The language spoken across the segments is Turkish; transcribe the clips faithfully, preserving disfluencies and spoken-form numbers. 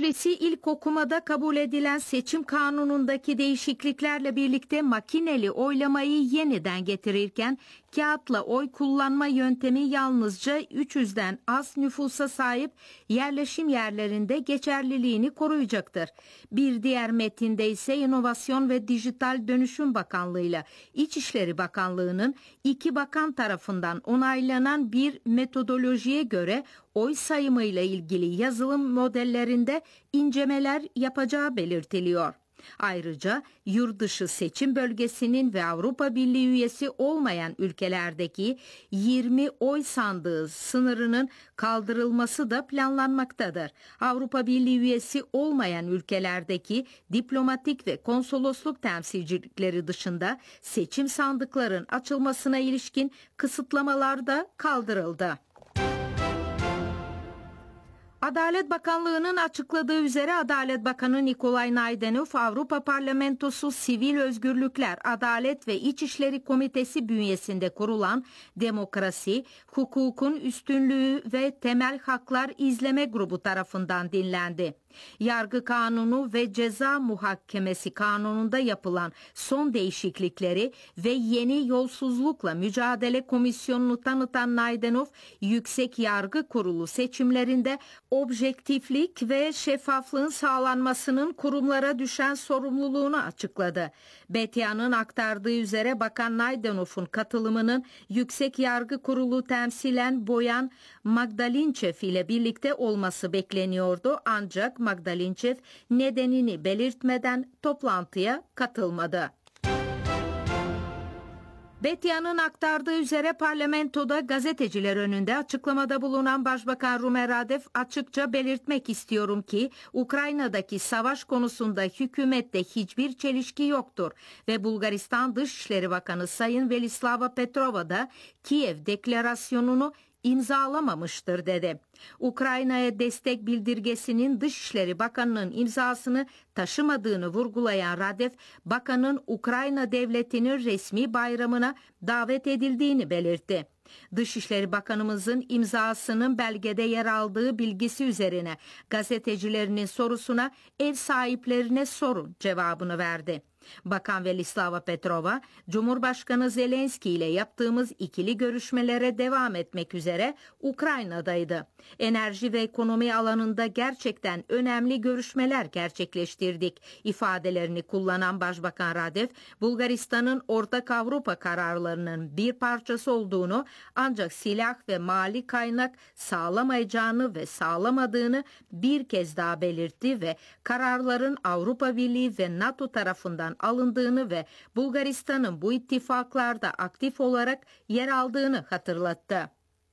Meclisi ilk okumada kabul edilen seçim kanunundaki değişikliklerle birlikte makineli oylamayı yeniden getirirken kağıtla oy kullanma yöntemi yalnızca üç yüzden az nüfusa sahip yerleşim yerlerinde geçerliliğini koruyacaktır. Bir diğer metinde ise İnovasyon ve Dijital Dönüşüm Bakanlığı ile İçişleri Bakanlığı'nın iki bakan tarafından onaylanan bir metodolojiye göre oy sayımıyla ilgili yazılım modellerinde incelemeler yapacağı belirtiliyor. Ayrıca yurt dışı seçim bölgesinin ve Avrupa Birliği üyesi olmayan ülkelerdeki yirmi oy sandığı sınırının kaldırılması da planlanmaktadır. Avrupa Birliği üyesi olmayan ülkelerdeki diplomatik ve konsolosluk temsilcilikleri dışında seçim sandıkların açılmasına ilişkin kısıtlamalar da kaldırıldı. Adalet Bakanlığı'nın açıkladığı üzere Adalet Bakanı Nikolay Naydenov, Avrupa Parlamentosu Sivil Özgürlükler, Adalet ve İçişleri Komitesi bünyesinde kurulan Demokrasi, Hukukun Üstünlüğü ve Temel Haklar İzleme Grubu tarafından dinlendi. Yargı Kanunu ve Ceza Muhakemesi Kanunu'nda yapılan son değişiklikleri ve yeni yolsuzlukla mücadele komisyonunu tanıtan Naydenov, Yüksek Yargı Kurulu seçimlerinde objektiflik ve şeffaflığın sağlanmasının kurumlara düşen sorumluluğunu açıkladı. B T A'nın aktardığı üzere Bakan Naydenov'un katılımının Yüksek Yargı Kurulu temsilen Boyan Magdalinchev ile birlikte olması bekleniyordu, ancak Magdalinchev nedenini belirtmeden toplantıya katılmadı. B T A'nın aktardığı üzere parlamentoda gazeteciler önünde açıklamada bulunan Başbakan Rumen Radev açıkça belirtmek istiyorum ki Ukrayna'daki savaş konusunda hükümette hiçbir çelişki yoktur ve Bulgaristan Dışişleri Bakanı Sayın Velislava Petrova da Kiev deklarasyonunu imzalamamıştır dedi. Ukrayna'ya destek bildirgesinin Dışişleri Bakanı'nın imzasını taşımadığını vurgulayan Radev, bakanın Ukrayna devletinin resmi bayramına davet edildiğini belirtti. Dışişleri Bakanımızın imzasının belgede yer aldığı bilgisi üzerine gazetecilerinin sorusuna ev sahiplerine sorun cevabını verdi. Bakan Velislava Petrova, Cumhurbaşkanı Zelenski ile yaptığımız ikili görüşmelere devam etmek üzere Ukrayna'daydı. Enerji ve ekonomi alanında gerçekten önemli görüşmeler gerçekleştirdik ifadelerini kullanan Başbakan Radev, Bulgaristan'ın Ortak Avrupa kararlarının bir parçası olduğunu, ancak silah ve mali kaynak sağlamayacağını ve sağlamadığını bir kez daha belirtti ve kararların Avrupa Birliği ve NATO tarafından alındığını ve Bulgaristan'ın bu ittifaklarda aktif olarak yer aldığını hatırlattı.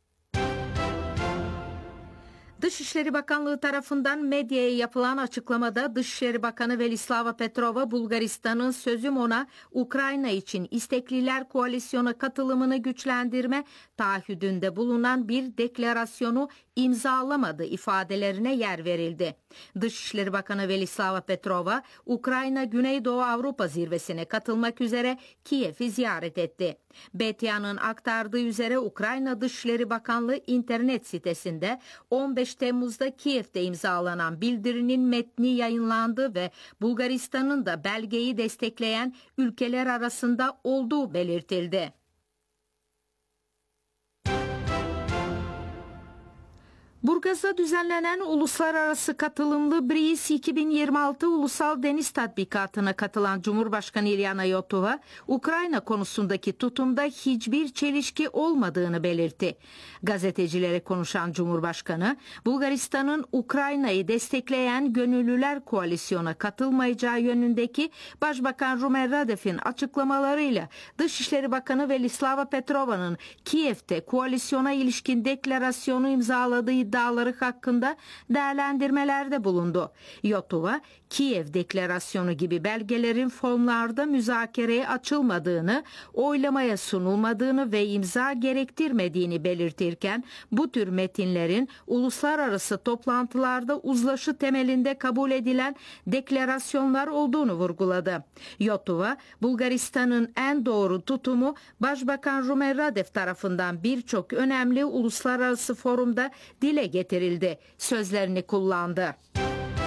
Dışişleri Bakanlığı tarafından medyaya yapılan açıklamada Dışişleri Bakanı Velislava Petrova, Bulgaristan'ın sözüm ona Ukrayna için İstekliler Koalisyonu katılımını güçlendirme taahhüdünde bulunan bir deklarasyonu imzalamadı ifadelerine yer verildi. Dışişleri Bakanı Velislava Petrova, Ukrayna Güneydoğu Avrupa Zirvesi'ne katılmak üzere Kiev'i ziyaret etti. B T A'nın aktardığı üzere Ukrayna Dışişleri Bakanlığı internet sitesinde on beş Temmuz'da Kiev'de imzalanan bildirinin metni yayınlandı ve Bulgaristan'ın da belgeyi destekleyen ülkeler arasında olduğu belirtildi. Burgaz'da düzenlenen uluslararası katılımlı Breeze iki bin yirmi altı Ulusal Deniz Tatbikatı'na katılan Cumhurbaşkanı İlyana Yotova, Ukrayna konusundaki tutumda hiçbir çelişki olmadığını belirtti. Gazetecilere konuşan Cumhurbaşkanı, Bulgaristan'ın Ukrayna'yı destekleyen Gönüllüler Koalisyon'a katılmayacağı yönündeki Başbakan Rumen Radev'in açıklamalarıyla Dışişleri Bakanı Velislava Petrova'nın Kiev'te koalisyona ilişkin deklarasyonu imzaladığı iddiaları hakkında değerlendirmelerde bulundu. Yotova, Kiev Deklarasyonu gibi belgelerin formlarda müzakereye açılmadığını, oylamaya sunulmadığını ve imza gerektirmediğini belirtirken, bu tür metinlerin uluslararası toplantılarda uzlaşı temelinde kabul edilen deklarasyonlar olduğunu vurguladı. Yotova, Bulgaristan'ın en doğru tutumu Başbakan Rumen Radev tarafından birçok önemli uluslararası forumda dile getirildi sözlerini kullandı.